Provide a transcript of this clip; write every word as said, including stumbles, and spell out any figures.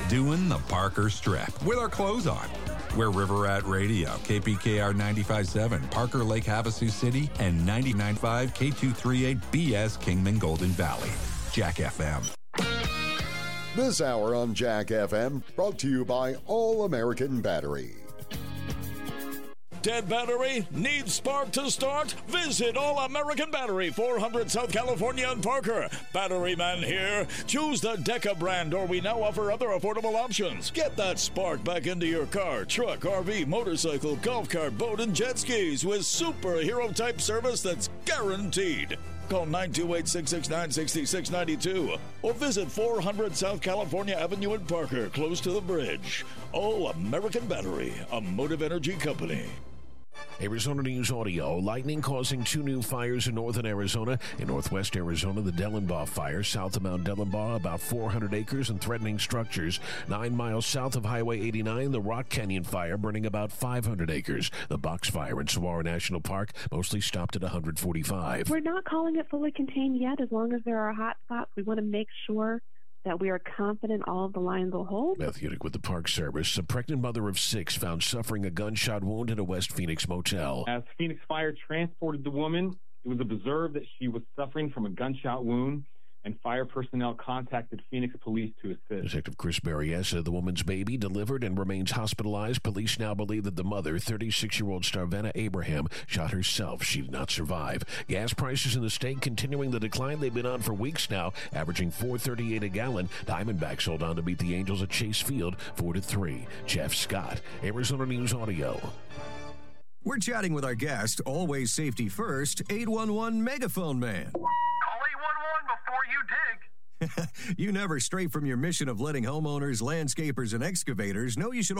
doing the Parker Strip with our clothes on. We're River Rat Radio, K P K R ninety-five point seven, Parker Lake Havasu City, and ninety-nine point five K two thirty-eight B S Kingman Golden Valley. Jack F M. This hour on Jack F M brought to you by All American Battery. Dead battery? Needs spark to start? Visit All American Battery, four hundred South California and Parker. Battery man here. Choose the Deca brand, or we now offer other affordable options. Get that spark back into your car, truck, R V, motorcycle, golf cart, boat, and jet skis with superhero-type service that's guaranteed. Call nine two eight, six six nine, six six nine two or visit four hundred South California Avenue in Parker, close to the bridge. All American Battery, a Motive Energy company. Arizona News Audio. Lightning causing two new fires in northern Arizona. In northwest Arizona, the Dellenbaugh fire south of Mount Dellenbaugh, about four hundred acres and threatening structures. Nine miles south of Highway eighty-nine, the Rock Canyon fire burning about five hundred acres. The Box fire in Saguaro National Park mostly stopped at one hundred forty-five. We're not calling it fully contained yet. As long as there are hot spots, we want to make sure that we are confident all of the lines will hold. Beth Udick with the Park Service. A pregnant mother of six found suffering a gunshot wound at a West Phoenix motel. As Phoenix Fire transported the woman, it was observed that she was suffering from a gunshot wound, and fire personnel contacted Phoenix police to assist. Detective Chris Berriesa, the woman's baby, delivered and remains hospitalized. Police now believe that the mother, thirty-six-year-old Starvena Abraham, shot herself. She did not survive. Gas prices in the state continuing the decline they've been on for weeks now, averaging four thirty-eight a gallon. Diamondbacks hold on to beat the Angels at Chase Field four to three. Jeff Scott, Arizona News Audio. We're chatting with our guest, always safety first, eight one one Megaphone Man. Before you dig. You never stray from your mission of letting homeowners, landscapers, and excavators know you should